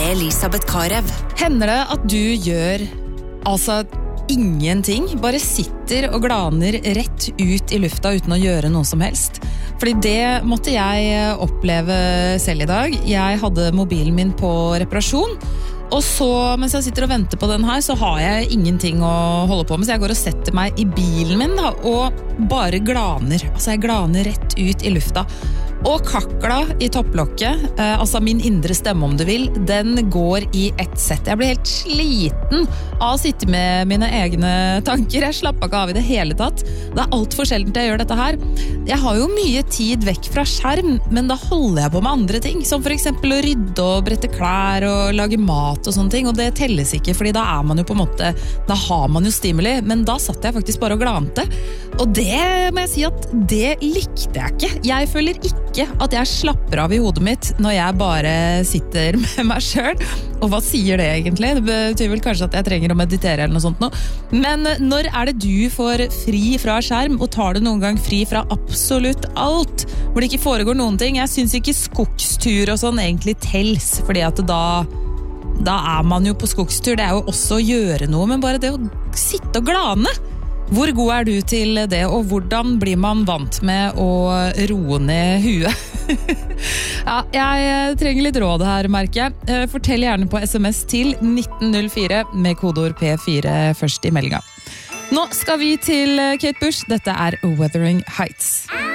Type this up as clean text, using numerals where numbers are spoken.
med Elisabeth Karev. Hender det at du gjør ingenting, bare sitter og glaner rett ut I lufta uten å gjøre noe som helst? Fordi det måtte jeg oppleve selv I dag. Jeg hadde mobilen min på reparasjon, og så, mens jeg sitter og venter på den her, så har jeg ingenting å holde på med, så jeg går og setter meg I bilen min da, og bare glaner. Jeg glaner rett ut I lufta. Og kakla I topplokket, min indre stemme om du vil, den går I ett sett. Jeg blir helt sliten av å sitte med mine egne tanker. Jeg slapper ikke av I det hele tatt. Det alt for sjeldent jeg gjør dette her. Jeg har jo mye tid vekk fra skjerm, men da holder jeg på med andre ting, som for eksempel å rydde og brette klær og lage mat og sånne ting, og det telles ikke, fordi da man jo på en måte, da har man jo stimuli, men da satt jeg faktisk bare og glante, og det må jeg si at det likte jeg ikke. Jeg føler ikke at jeg slapper av I hodet mitt når jeg bare sitter med meg selv. Og hva sier det egentlig? Det betyr vel kanskje at jeg trenger å meditere eller noe sånt nå. Men når det du får fri fra skjerm, og tar du noen gang fri fra absolutt alt, hvor det ikke foregår noen ting? Jeg synes ikke skogstur og sånn egentlig tels, fordi at da man jo på skogstur, det jo også å gjøre noe, men bare det å sitte og glane. Hvor god du til det, og hvordan blir man vant med å roe ned huet? Ja, jeg trenger litt råd her, merker jeg. Fortell gjerne på SMS til 1904 med kodeord P4 først I meldinga. Nå skal vi til Kate Bush. Dette Wuthering Heights.